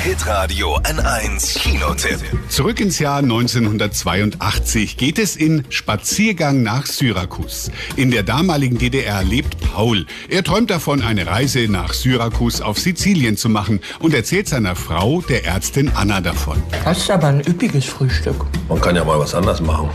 Hitradio N1 Kinotipp. Zurück ins Jahr 1982 geht es in Spaziergang nach Syrakus. In der damaligen DDR lebt Paul. Er träumt davon, eine Reise nach Syrakus auf Sizilien zu machen und erzählt seiner Frau, der Ärztin Anna, davon. Das ist aber ein üppiges Frühstück. Man kann ja mal was anderes machen.